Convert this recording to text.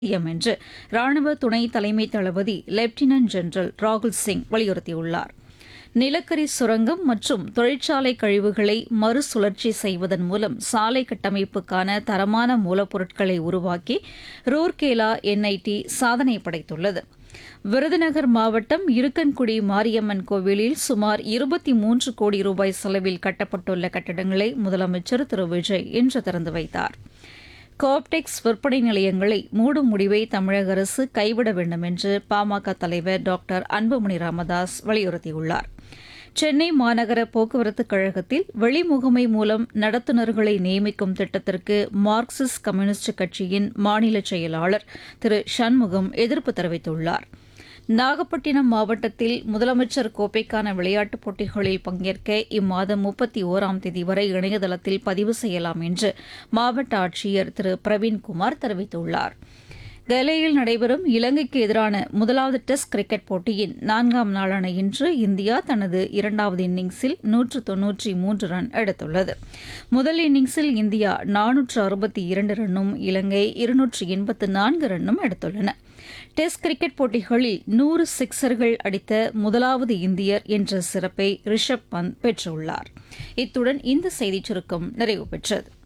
என்று ராணுவ துணை தலைமை தளபதி லெப்டினன்ட் ஜெனரல் ராகுல் சிங் வலியுறுத்தியுள்ளார். நிலக்கரி சுரங்கம் மற்றும் தொழிற்சாலை கழிவுகளை மறுசுழற்சி செய்வதன் மூலம் சாலை கட்டமைப்புக்கான தரமான மூலப்பொருட்களை உருவாக்கி ரூர்கேலா என்ஐடி சாதனை படைத்துள்ளது. விருதுநகர் மாவட்டம் இருக்கன்குடி மாரியம்மன் கோவிலில் சுமார் 23 கோடி ரூபாய் செலவில் கட்டப்பட்டுள்ள கட்டடங்களை முதலமைச்சர் திரு விஜய் இன்று திறந்து வைத்தார். கோப்டெக்ஸ் விற்பனை நிலையங்களை மூடும் முடிவை தமிழக அரசு கைவிட வேண்டும் என்று பாமக தலைவர் டாக்டர் அன்புமணி ராமதாஸ் வலியுறுத்தியுள்ளார். சென்னை மாநகர போக்குவரத்துக் கழகத்தில் வெளிமுகமை மூலம் நடத்துனர்களை நியமிக்கும் திட்டத்திற்கு மார்க்சிஸ்ட் கம்யூனிஸ்ட் கட்சியின் மாநில செயலாளர் திரு சண்முகம் எதிர்ப்பு தெரிவித்துள்ளார். நாகப்பட்டினம் மாவட்டத்தில் முதலமைச்சர் கோப்பைக்கான விளையாட்டுப் போட்டிகளில் பங்கேற்க இம்மாதம் 31ஆம் தேதி வரை இணையதளத்தில் பதிவு செய்யலாம் என்று மாவட்ட ஆட்சியர் திரு பிரவீன்குமார் தெரிவித்துள்ளார். கலேயில் நடைபெறும் இலங்கைக்கு எதிரான முதலாவது டெஸ்ட் கிரிக்கெட் போட்டியின் 4ஆம் நாளான இன்று இந்தியா தனது 2வது இன்னிங்ஸில் 193 ரன் எடுத்துள்ளது. முதல் இன்னிங்ஸில் இந்தியா 462 ரன்னும் இலங்கை 284 ரன்னும் எடுத்துள்ளன. டெஸ்ட் கிரிக்கெட் போட்டிகளில் 100 சிக்சர்கள் அடித்த முதலாவது இந்தியர் என்ற சிறப்பை ரிஷப் பந்த் பெற்றுள்ளார். இத்துடன் இந்த செய்திச் சுருக்கம் நிறைவு பெற்றது.